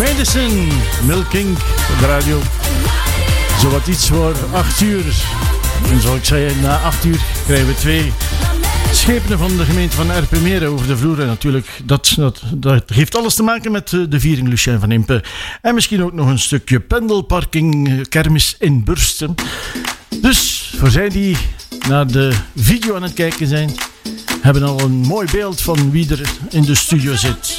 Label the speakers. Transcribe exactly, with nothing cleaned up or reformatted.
Speaker 1: Madison, Milking op de radio. Zowat iets voor acht uur. En zoals ik zei, na acht uur krijgen we twee schepenen van de gemeente van Erpenmeren over de vloer. En natuurlijk, dat, dat, dat heeft alles te maken met de viering Lucien van Impe. En misschien ook nog een stukje pendelparking kermis in Bursten. Dus voor zij die naar de video aan het kijken zijn, hebben al een mooi beeld van wie er in de studio zit.